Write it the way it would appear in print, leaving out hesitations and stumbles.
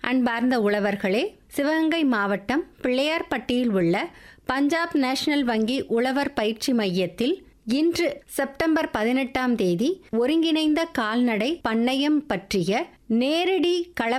அன்பார்ந்த உழவர்களே, சிவகங்கை மாவட்டம் பிள்ளையார்பட்டியில் உள்ள பஞ்சாப் நேஷனல் வங்கி உழவர் பயிற்சி மையத்தில் இன்று செப்டம்பர் 18ஆம் தேதி ஒருங்கிணைந்த கால்நடை பண்ணையம் பற்றிய நேரடி கள